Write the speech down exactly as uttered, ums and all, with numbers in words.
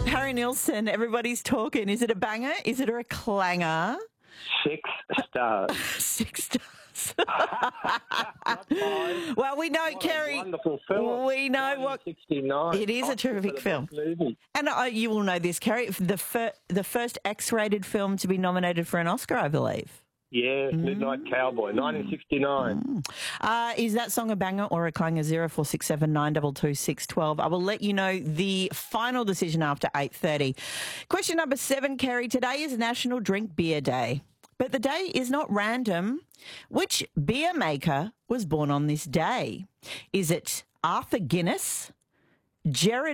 Harry Nilsson, everybody's talking. Is it a banger? Is it a clanger? Six stars. Six stars. Not five. Well, we know, What Kerry. a wonderful film. We know what nineteen sixty-nine. it is. A Oscar terrific for the film. best movie. And uh, you will know this, Kerry. The fir- the first X-rated film to be nominated for an Oscar, I believe. Yeah, Midnight Cowboy, nineteen sixty-nine. Uh, is that song a banger or a clanger? Zero four six seven nine two two six twelve. I will let you know the final decision after eight thirty. Question number seven, Kerry. Today is National Drink Beer Day, but the day is not random. Which beer maker was born on this day? Is it Arthur Guinness, Jared